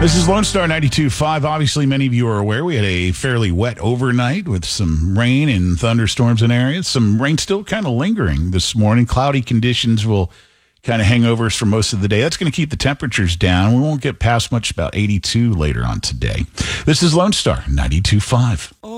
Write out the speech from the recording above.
This is Lone Star 92.5. Obviously, many of you are aware we had a fairly wet overnight with some rain and thunderstorms in areas. Some rain still kind of lingering this morning. Cloudy conditions will kind of hang over us for most of the day. That's going to keep the temperatures down. We won't get past much about 82 later on today. This is Lone Star 92.5.